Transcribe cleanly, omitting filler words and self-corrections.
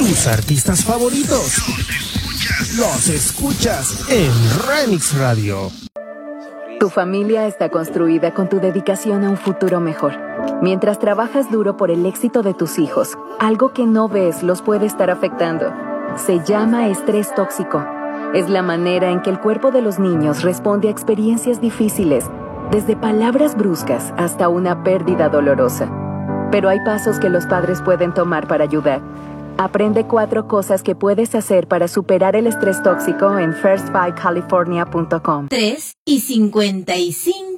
Tus artistas favoritos los escuchas en Remix Radio. Tu familia está construida con tu dedicación a un futuro mejor. Mientras trabajas duro por el éxito de tus hijos, algo que no ves los puede estar afectando. Se llama estrés tóxico. Es la manera en que el cuerpo de los niños responde a experiencias difíciles, desde palabras bruscas hasta una pérdida dolorosa. Pero hay pasos que los padres pueden tomar para ayudar. Aprende 4 cosas que puedes hacer para superar el estrés tóxico en first5california.com. 3:55